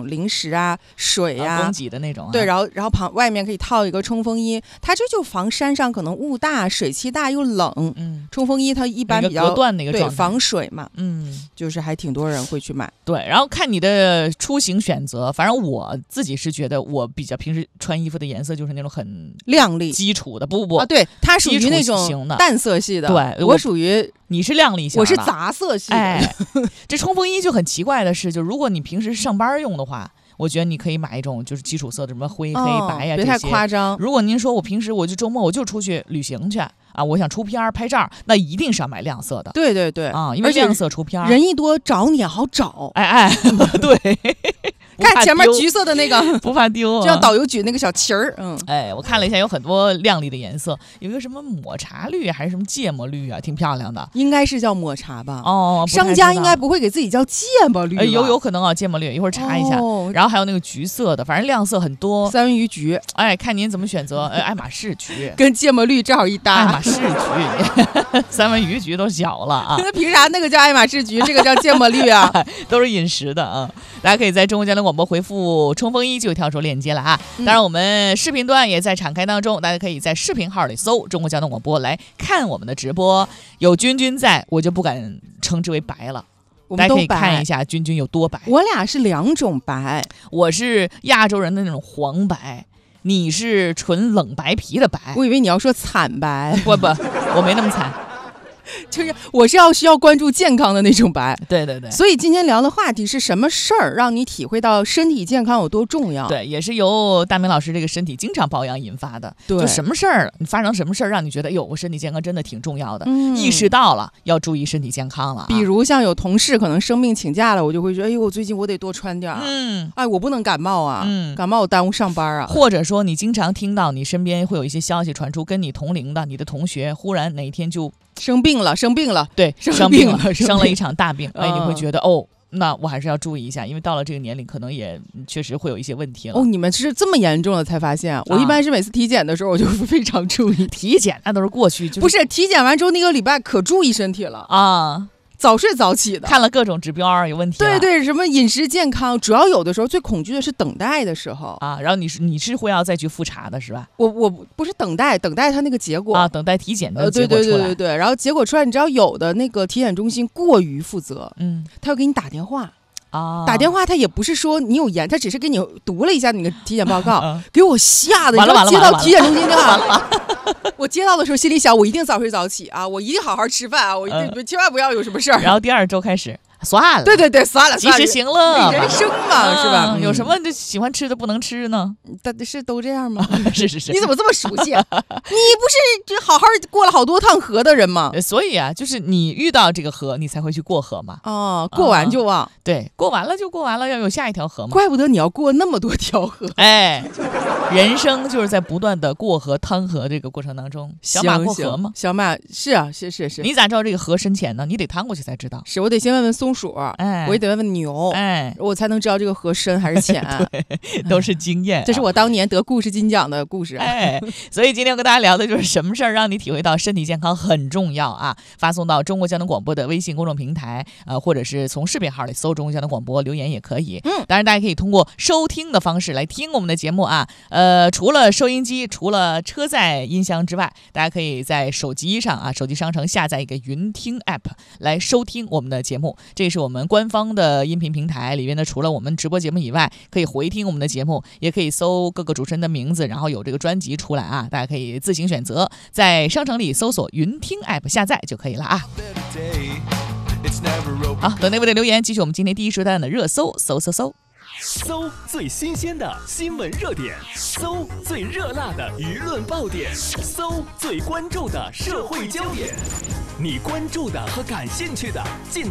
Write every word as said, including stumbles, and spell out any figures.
零食啊、水啊， 啊供给的那种、啊。 对，然后然后旁外面可以套一个冲锋衣，它这就防山上可能雾大、水汽大又冷。 嗯， 冲锋衣它一般比较隔断那个对防水嘛， 嗯， 就是还挺多人会去买。 对，然后看你的出行选择，反正我自己是觉得我比较平时穿衣服的颜色就是那种很亮丽、 基础的，不不不啊，对，它属于那种淡色系的， 对， 我属于你是亮丽型的， 我是杂色系的。 哎，这冲锋衣就很奇怪的是，就如果你平时上班用的话，我觉得你可以买一种就是基础色的，什么灰、黑、白呀、 哦，别太夸张。 如果您说我平时我就周末我就出去旅行去啊，我想出片拍照，那一定是要买亮色的。 对对对啊，因为亮色出片， 人一多找你也好找。 哎哎，对。 看前面橘色的那个， 不怕丢、啊， 就像导游举那个小旗儿。嗯， 哎，我看了一下，有很多亮丽的颜色，有一个什么抹茶绿还是什么芥末绿啊，挺漂亮的。 应该是叫抹茶吧？ 哦， 商家应该不会给自己叫芥末绿吧。 哎，有有可能啊，芥末绿，一会儿查一下。哦、然后还有那个橘色的，反正亮色很多。 三文鱼橘， 哎，看您怎么选择。哎，爱马仕橘跟芥末绿正好一搭。 爱马仕橘，三文鱼橘都小了啊。 那凭啥那个叫爱马仕橘，这个叫芥末绿啊？ 都是饮食的啊。大家可以在中国交通广播回复冲锋衣就跳出链接了啊！当然，我们视频端也在敞开当中，大家可以在视频号里搜中国交通广播来看我们的直播。有君君在，我就不敢称之为白了。大家可以看一下君君有多白。 我俩是两种白， 我是亚洲人的那种黄白，你是纯冷白皮的白。 我以为你要说惨白， 不不，我没那么惨。 就是我是要需要关注健康的那种白， 对对对。 所以今天聊的话题是什么事儿让你体会到身体健康有多重要？ 对，也是由大明老师这个身体经常保养引发的。 对， 就什么事儿，你发生什么事儿让你觉得，哟，我身体健康真的挺重要的，嗯、意识到了要注意身体健康了、啊。 比如像有同事可能生病请假了，我就会觉得，哎呦，我最近我得多穿点儿， 嗯， 哎，我不能感冒啊，嗯，感冒我耽误上班啊。 或者说你经常听到你身边会有一些消息传出，跟你同龄的你的同学忽然哪一天就生病了，生病了。 对， 生病了， 生, 病生了一场大病，哎，你会觉得、 嗯、 哦，那我还是要注意一下，因为到了这个年龄，可能也确实会有一些问题了。 哦，你们是这么严重了才发现？我一般是每次体检的时候，我就非常注意。 体检那都是过去，就是、 不是体检完之后那个礼拜可注意身体了啊。 早睡早起的， 看了各种指标有问题了。 对对，什么饮食健康，主要有的时候最恐惧的是等待的时候啊。然后你是你是会要再去复查的是吧？ 我我不是等待，等待它那个结果啊，等待体检的结果出来。呃，对对对对对。然后结果出来，你知道有的那个体检中心过于负责，嗯，他要给你打电话。 啊， 打电话他也不是说你有盐，他只是给你读了一下你的体检报告，啊、给我吓得， 完了完了， 接到体检中心电话， 完了。 我接到的时候心里想，我一定早睡早起啊，我一定好好吃饭啊，我一定、嗯、千万不要有什么事儿。 然后第二周开始。算了， 对对对，算了， 及时行乐， 人生嘛，嗯、是吧？ 有什么就喜欢吃的不能吃呢？ 但是都这样吗？ 是是是， 你怎么这么熟悉、啊？你不是就好好过了好多趟河的人吗？ 所以啊，就是你遇到这个河，你才会去过河嘛。 哦，过完就忘、 啊，对，过完了就过完了，要有下一条河嘛。 怪不得你要过那么多条河。 哎，人生就是在不断的过河趟河这个过程当中，小马过河嘛。 小马是啊，是是是。 你咋知道这个河深浅呢？你得趟过去才知道。 是我得先问问松鼠， 哎。 我也得问问牛，哎，我才能知道这个河深还是浅。 对，都是经验、啊。 这是我当年得故事金奖的故事、啊。 哎，所以今天跟大家聊的就是什么事儿让你体会到身体健康很重要啊！发送到中国交通广播的微信公众平台，呃，或者是从视频号里搜中国交通广播留言也可以。嗯，当然大家可以通过收听的方式来听我们的节目啊。呃，除了收音机，除了车载音箱之外，大家可以在手机上啊，手机商城下载一个云听 app 来收听我们的节目。这是我们官方的音频平台里面呢，除了我们直播节目以外，可以回听我们的节目，也可以搜各个主持人的名字，然后有这个专辑出来啊，大家可以自行选择，在商城里搜索云听 app 下载就可以了啊。好，等那位的留言，继续我们今天第一时段的热搜，搜搜搜。 搜最新鲜的新闻热点，搜最热辣的舆论爆点，搜最关注的社会焦点，你关注的和感兴趣的尽